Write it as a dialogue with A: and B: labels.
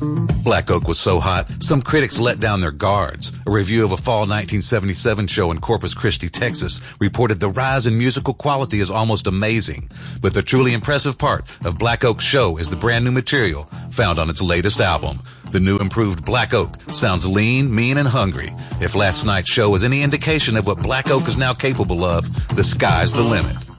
A: Black Oak was so hot, some critics let down their guards. A review of a fall 1977 show in Corpus Christi, Texas, reported the rise in musical quality is almost amazing. But the truly impressive part of Black Oak's show is the brand new material found on its latest album. The new improved Black Oak sounds lean, mean, and hungry. If last night's show was any indication of what Black Oak is now capable of, the sky's the limit.